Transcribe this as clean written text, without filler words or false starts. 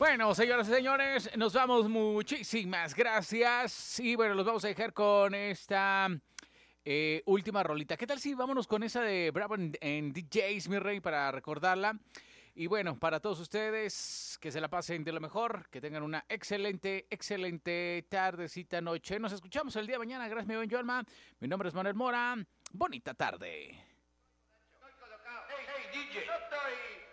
Bueno, señoras y señores, nos vamos. Muchísimas gracias. Y bueno, los vamos a dejar con esta última rolita. ¿Qué tal si vámonos con esa de Bravo en DJs, mi rey, para recordarla? Y bueno, para todos ustedes, que se la pasen de lo mejor, que tengan una excelente, excelente tardecita, noche. Nos escuchamos el día de mañana. Gracias, mi buen Joelma. Mi nombre es Manuel Mora. Bonita tarde. Estoy colocado. Hey, DJ. No estoy